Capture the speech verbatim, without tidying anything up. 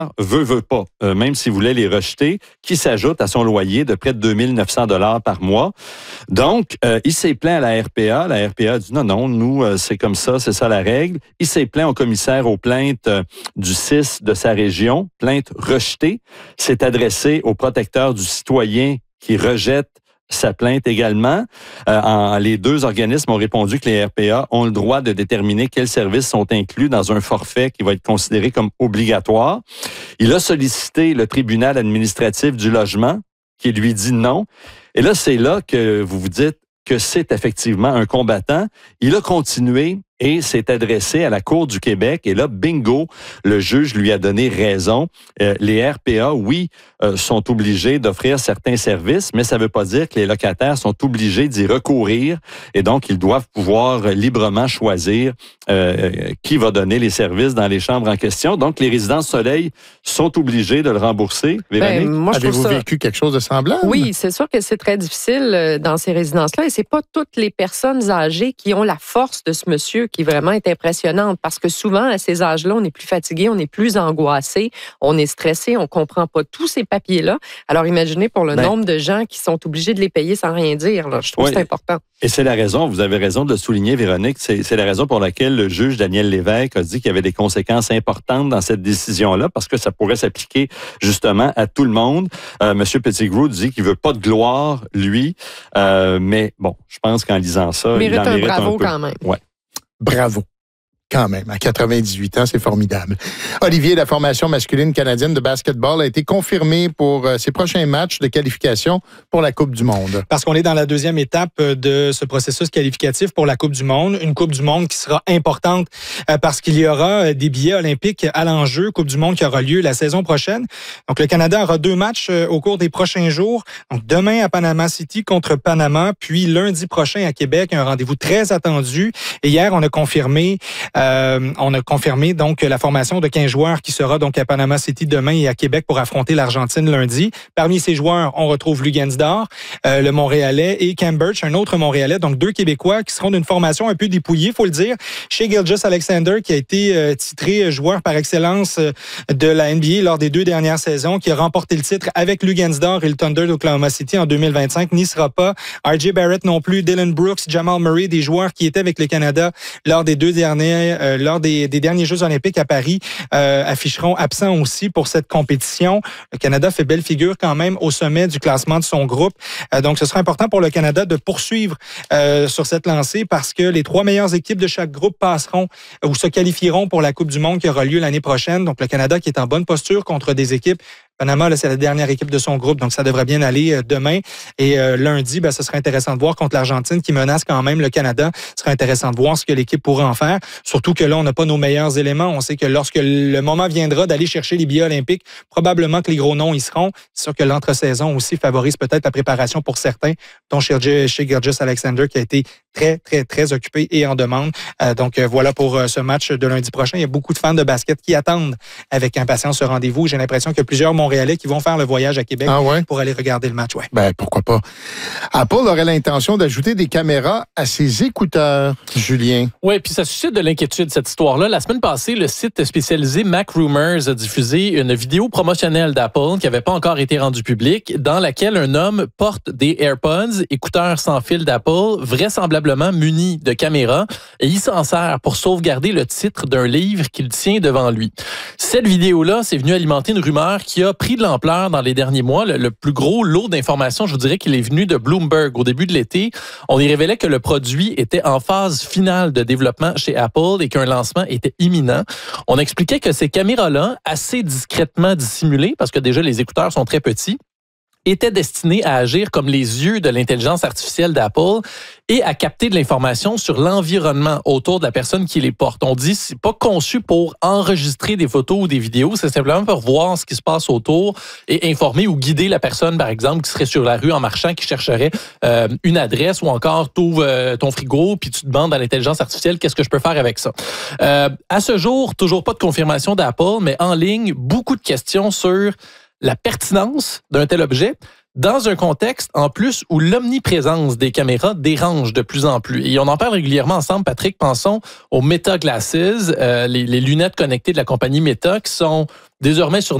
veut, veut pas, euh, même s'il voulait les rejeter, qui s'ajoute à son loyer de près de deux mille neuf cents dollars par mois. Donc, euh, il s'est plaint à la R P A. La R P A a dit non, non, nous, euh, c'est comme ça, c'est ça la règle. Il s'est plaint au commissaire aux plaintes euh, du C I S de sa région, plainte rejetée. S'est adressé au protecteur du citoyen qui rejette sa plainte également. Euh, en, les deux organismes ont répondu que les R P A ont le droit de déterminer quels services sont inclus dans un forfait qui va être considéré comme obligatoire. Il a sollicité le tribunal administratif du logement qui lui dit non. Et là, c'est là que vous vous dites que c'est effectivement un combattant. Il a continué et s'est adressé à la Cour du Québec. Et là, bingo, le juge lui a donné raison. Euh, les R P A, oui, euh, sont obligés d'offrir certains services, mais ça ne veut pas dire que les locataires sont obligés d'y recourir. Et donc, ils doivent pouvoir librement choisir euh, qui va donner les services dans les chambres en question. Donc, les résidences Soleil sont obligés de le rembourser. Véronique? Ben, moi, je Avez-vous trouve ça... vécu quelque chose de semblable? Oui, c'est sûr que c'est très difficile dans ces résidences-là. Et c'est pas toutes les personnes âgées qui ont la force de ce monsieur qui vraiment est impressionnante, parce que souvent, à ces âges-là, on est plus fatigué, on est plus angoissé, on est stressé, on comprend pas tous ces papiers-là. Alors, imaginez pour le ben, nombre de gens qui sont obligés de les payer sans rien dire. Là. Je trouve oui, que c'est important. Et c'est la raison, vous avez raison de le souligner, Véronique, c'est, c'est la raison pour laquelle le juge Daniel Lévesque a dit qu'il y avait des conséquences importantes dans cette décision-là, parce que ça pourrait s'appliquer justement à tout le monde. Euh, Monsieur Pettigrew dit qu'il veut pas de gloire, lui, euh, mais bon, je pense qu'en lisant ça, mérite il en un mérite bravo un peu. Quand même. Ouais. Bravo. Quand même, à quatre-vingt-dix-huit ans, c'est formidable. Olivier, la formation masculine canadienne de basketball a été confirmée pour euh, ses prochains matchs de qualification pour la Coupe du monde. Parce qu'on est dans la deuxième étape de ce processus qualificatif pour la Coupe du monde. Une Coupe du monde qui sera importante euh, parce qu'il y aura des billets olympiques à l'enjeu. Coupe du monde qui aura lieu la saison prochaine. Donc, le Canada aura deux matchs euh, au cours des prochains jours. Donc, demain à Panama City contre Panama, puis lundi prochain à Québec, un rendez-vous très attendu. Et hier, on a confirmé... Euh, Euh, on a confirmé donc la formation de quinze joueurs qui sera donc à Panama City demain et à Québec pour affronter l'Argentine lundi. Parmi ces joueurs, on retrouve Lugansdor, euh, le Montréalais, et Cam Birch, un autre Montréalais, donc deux Québécois qui seront d'une formation un peu dépouillée, faut le dire. Shai Gilgeous-Alexander, qui a été euh, titré joueur par excellence euh, de la N B A lors des deux dernières saisons, qui a remporté le titre avec Lugansdor et le Thunder d'Oklahoma City en deux mille vingt-cinq, n'y sera pas. R J Barrett non plus, Dylan Brooks, Jamal Murray, des joueurs qui étaient avec le Canada lors des deux derniers Euh, lors des, des derniers Jeux olympiques à Paris, euh, afficheront absents aussi pour cette compétition. Le Canada fait belle figure quand même au sommet du classement de son groupe. Euh, donc, ce sera important pour le Canada de poursuivre euh, sur cette lancée parce que les trois meilleures équipes de chaque groupe passeront ou se qualifieront pour la Coupe du monde qui aura lieu l'année prochaine. Donc, le Canada qui est en bonne posture contre des équipes. Panama, là, c'est la dernière équipe de son groupe, donc ça devrait bien aller euh, demain. Et euh, lundi, ben, ce sera intéressant de voir contre l'Argentine qui menace quand même le Canada. Ce sera intéressant de voir ce que l'équipe pourra en faire. Surtout que là, on n'a pas nos meilleurs éléments. On sait que lorsque le moment viendra d'aller chercher les billets olympiques, probablement que les gros noms y seront. C'est sûr que l'entre-saison aussi favorise peut-être la préparation pour certains, dont Shai Gilgeous-Alexander qui a été très, très, très occupé et en demande. Euh, donc, euh, voilà pour euh, ce match de lundi prochain. Il y a beaucoup de fans de basket qui attendent avec impatience ce rendez-vous. J'ai l'impression que plusieurs Montréalais qui vont faire le voyage à Québec ah ouais? pour aller regarder le match. Ouais. Ben, pourquoi pas. Apple aurait l'intention d'ajouter des caméras à ses écouteurs, Julien. Oui, puis ça suscite de l'inquiétude, cette histoire-là. La semaine passée, le site spécialisé Mac Rumors a diffusé une vidéo promotionnelle d'Apple qui n'avait pas encore été rendue publique, dans laquelle un homme porte des AirPods, écouteurs sans fil d'Apple, vraisemblablement munis de caméras, et il s'en sert pour sauvegarder le titre d'un livre qu'il tient devant lui. Cette vidéo-là, c'est venu alimenter une rumeur qui a pris de l'ampleur dans les derniers mois. Le, le plus gros lot d'informations, je vous dirais qu'il est venu de Bloomberg. Au début de l'été, on y révélait que le produit était en phase finale de développement chez Apple et qu'un lancement était imminent. On expliquait que ces caméras-là, assez discrètement dissimulées, parce que déjà les écouteurs sont très petits, étaient destinés à agir comme les yeux de l'intelligence artificielle d'Apple et à capter de l'information sur l'environnement autour de la personne qui les porte. On dit que c'est pas conçu pour enregistrer des photos ou des vidéos, c'est simplement pour voir ce qui se passe autour et informer ou guider la personne, par exemple, qui serait sur la rue en marchant, qui chercherait euh, une adresse ou encore tu ouvres euh, ton frigo puis tu demandes à l'intelligence artificielle qu'est-ce que je peux faire avec ça. Euh, à ce jour, toujours pas de confirmation d'Apple, mais en ligne, beaucoup de questions sur la pertinence d'un tel objet, dans un contexte, en plus, où l'omniprésence des caméras dérange de plus en plus. Et on en parle régulièrement ensemble, Patrick. Pensons aux Meta Glasses, euh, les, les lunettes connectées de la compagnie Meta, qui sont désormais sur